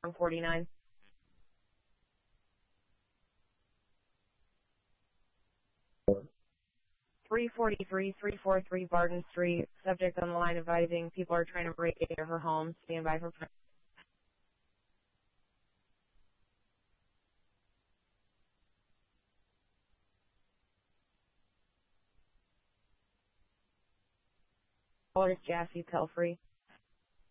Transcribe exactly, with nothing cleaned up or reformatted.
forty-nine. three forty-three, three forty-three Barton Street. Subject on the line advising people are trying to break into her home. Stand by for... Caller is Jassy Pelfrey.